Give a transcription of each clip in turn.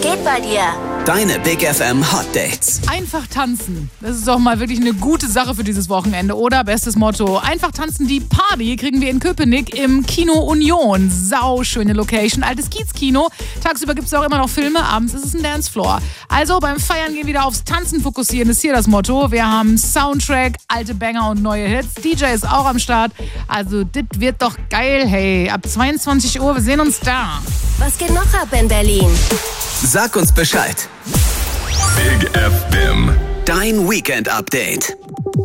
geht bei dir? Deine Big FM Hot Dates. Einfach tanzen. Das ist doch mal wirklich eine gute Sache für dieses Wochenende, oder? Bestes Motto. Einfach tanzen, die Party kriegen wir in Köpenick im Kino Union. Sauschöne Location, altes Kiezkino. Tagsüber gibt es auch immer noch Filme, abends ist es ein Dancefloor. Also beim Feiern gehen wieder aufs Tanzen fokussieren, ist hier das Motto. Wir haben Soundtrack, alte Banger und neue Hits. DJ ist auch am Start. Also das wird doch geil, hey. Ab 22 Uhr, wir sehen uns da. Was geht noch ab in Berlin? Sag uns Bescheid. Big FM. Dein Weekend-Update.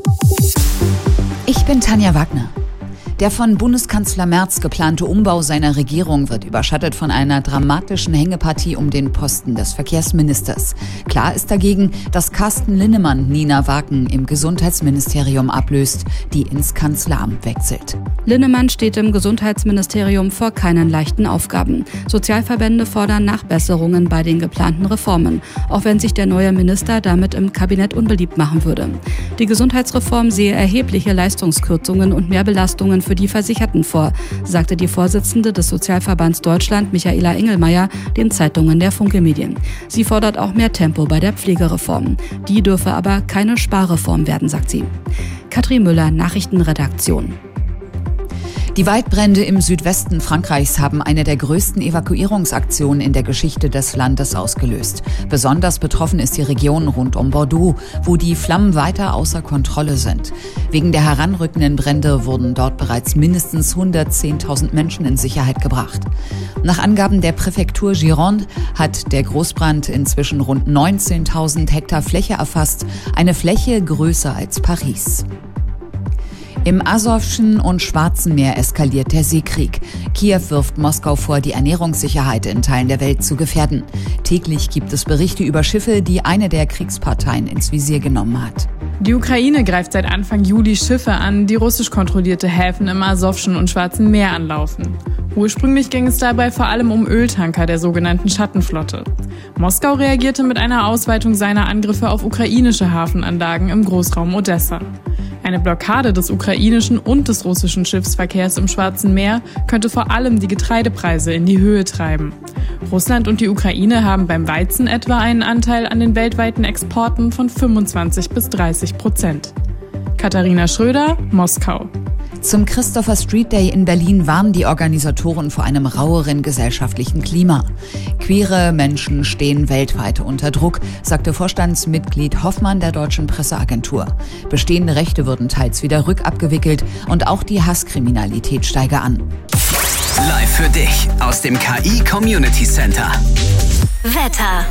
Ich bin Tanja Wagner. Der von Bundeskanzler Merz geplante Umbau seiner Regierung wird überschattet von einer dramatischen Hängepartie um den Posten des Verkehrsministers. Klar ist dagegen, dass Carsten Linnemann Nina Wagen im Gesundheitsministerium ablöst, die ins Kanzleramt wechselt. Linnemann steht im Gesundheitsministerium vor keinen leichten Aufgaben. Sozialverbände fordern Nachbesserungen bei den geplanten Reformen, auch wenn sich der neue Minister damit im Kabinett unbeliebt machen würde. Die Gesundheitsreform sehe erhebliche Leistungskürzungen und Mehrbelastungen für die Versicherten vor, sagte die Vorsitzende des Sozialverbands Deutschland, Michaela Engelmeier, den Zeitungen der Funke Medien. Sie fordert auch mehr Tempo bei der Pflegereform. Die dürfe aber keine Sparreform werden, sagt sie. Katrin Müller, Nachrichtenredaktion. Die Waldbrände im Südwesten Frankreichs haben eine der größten Evakuierungsaktionen in der Geschichte des Landes ausgelöst. Besonders betroffen ist die Region rund um Bordeaux, wo die Flammen weiter außer Kontrolle sind. Wegen der heranrückenden Brände wurden dort bereits mindestens 110.000 Menschen in Sicherheit gebracht. Nach Angaben der Präfektur Gironde hat der Großbrand inzwischen rund 19.000 Hektar Fläche erfasst, eine Fläche größer als Paris. Im Asowschen und Schwarzen Meer eskaliert der Seekrieg. Kiew wirft Moskau vor, die Ernährungssicherheit in Teilen der Welt zu gefährden. Täglich gibt es Berichte über Schiffe, die eine der Kriegsparteien ins Visier genommen hat. Die Ukraine greift seit Anfang Juli Schiffe an, die russisch kontrollierte Häfen im Asowschen und Schwarzen Meer anlaufen. Ursprünglich ging es dabei vor allem um Öltanker der sogenannten Schattenflotte. Moskau reagierte mit einer Ausweitung seiner Angriffe auf ukrainische Hafenanlagen im Großraum Odessa. Eine Blockade des ukrainischen und des russischen Schiffsverkehrs im Schwarzen Meer könnte vor allem die Getreidepreise in die Höhe treiben. Russland und die Ukraine haben beim Weizen etwa einen Anteil an den weltweiten Exporten von 25-30%. Katharina Schröder, Moskau. Zum Christopher Street Day in Berlin warnen die Organisatoren vor einem raueren gesellschaftlichen Klima. Queere Menschen stehen weltweit unter Druck, sagte Vorstandsmitglied Hoffmann der Deutschen Presseagentur. Bestehende Rechte würden teils wieder rückabgewickelt und auch die Hasskriminalität steige an. Live für dich aus dem KI Community Center. Wetter.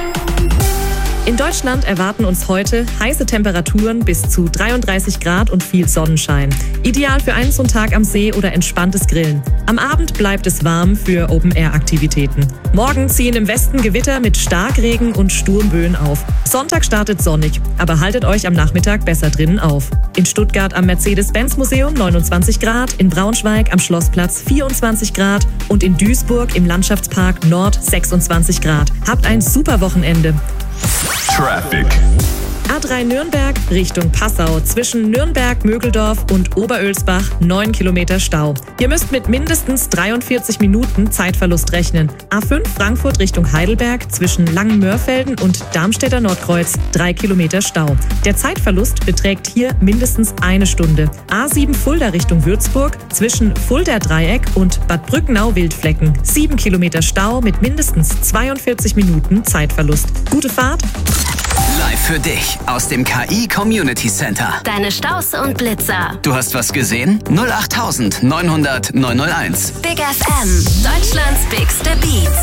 In Deutschland erwarten uns heute heiße Temperaturen bis zu 33 Grad und viel Sonnenschein. Ideal für einen so einen Tag am See oder entspanntes Grillen. Am Abend bleibt es warm für Open-Air-Aktivitäten. Morgen ziehen im Westen Gewitter mit Starkregen und Sturmböen auf. Sonntag startet sonnig, aber haltet euch am Nachmittag besser drinnen auf. In Stuttgart am Mercedes-Benz-Museum 29 Grad, in Braunschweig am Schlossplatz 24 Grad und in Duisburg im Landschaftspark Nord 26 Grad. Habt ein super Wochenende. Traffic. A3 Nürnberg Richtung Passau. Zwischen Nürnberg, Mögeldorf und Oberölsbach 9 Kilometer Stau. Ihr müsst mit mindestens 43 Minuten Zeitverlust rechnen. A5 Frankfurt Richtung Heidelberg. Zwischen Langenmörfelden und Darmstädter Nordkreuz 3 Kilometer Stau. Der Zeitverlust beträgt hier mindestens eine Stunde. A7 Fulda Richtung Würzburg. Zwischen Fulda Dreieck und Bad Brückenau-Wildflecken 7 Kilometer Stau mit mindestens 42 Minuten Zeitverlust. Gute Fahrt! Live für dich aus dem KI Community Center. Deine Staus und Blitzer. Du hast was gesehen? 08900 901. Big FM, Deutschlands bigste Beats.